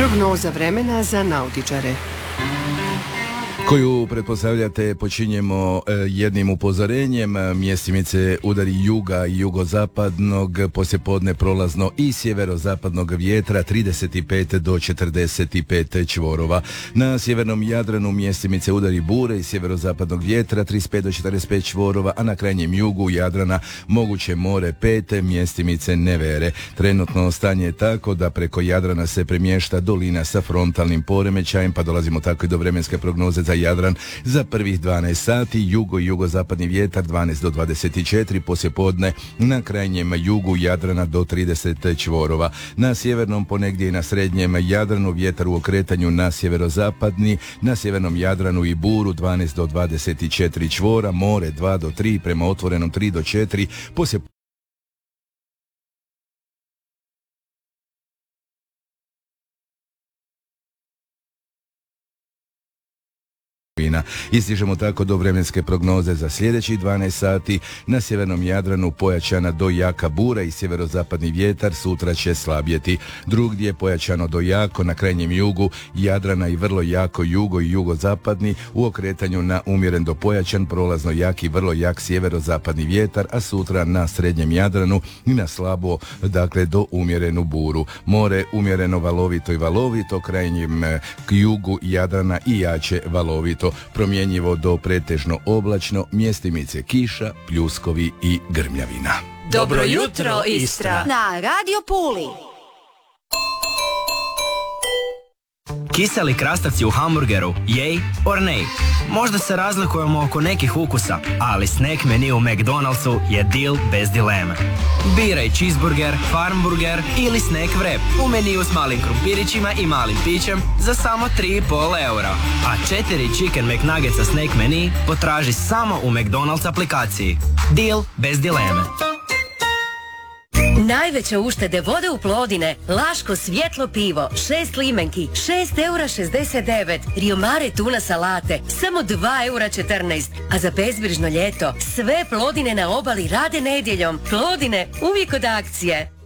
Prognoza vremena za nautičare. Koju, pretpostavljate, počinjemo jednim upozorenjem. Mjestimice udari juga i jugozapadnog, poslijepodne prolazno i sjeverozapadnog vjetra 35 do 45 čvorova. Na sjevernom Jadranu mjestimice udari bure i sjeverozapadnog vjetra 35 do 45 čvorova, a na krajnjem jugu Jadrana moguće more 5, mjestimice nevere. Trenutno stanje je tako da preko Jadrana se premješta dolina sa frontalnim poremećajem, pa dolazimo tako i do vremenske prognoze za Jadran za prvih 12 sati. Jugo i jugozapadni vjetar 12 do 24, poslijepodne na krajnjem jugu Jadrana do 30 čvorova. Na sjevernom, ponegdje i na srednjem Jadranu vjetar u okretanju na sjeverozapadni, na sjevernom Jadranu i buru 12 do 24 čvora, more 2 do 3, prema otvorenom 3 do 4, poslije i stižemo tako do vremenske prognoze za sljedećih 12 sati. Na sjevernom Jadranu pojačana do jaka bura i sjeverozapadni vjetar, sutra će slabjeti. Drugdje pojačano do jako, na krajnjem jugu Jadrana i vrlo jako jugo i jugozapadni, u okretanju na umjeren do pojačan, prolazno jak i vrlo jak sjeverozapadni vjetar, a sutra na srednjem Jadranu i na slabo, dakle do umjerenu buru. More umjereno valovito i valovito, krajnjem jugu Jadrana i jače valovito. Promjenjivo do pretežno oblačno, mjestimice kiša, pljuskovi i grmljavina. Dobro jutro, Istra! Na Radio Puli. Kiseli krastavci u hamburgeru, yay or nay? Možda se razlikujemo oko nekih ukusa, ali snack menu u McDonald'su je deal bez dileme. Biraj cheeseburger, farmburger ili snack wrap u meniju s malim krumpirićima i malim pićem za samo 3,5 eura. A 4 chicken McNuggetsa snack menu potraži samo u McDonald's aplikaciji. Deal bez dileme. Najveće uštede vode u Plodine. Laško svjetlo pivo, 6 limenki, 6,69 €. Rio Mare tuna salate, samo 2,14 €. A za bezbrižno ljeto, sve Plodine na obali rade nedjeljom. Plodine, uvijek od akcije.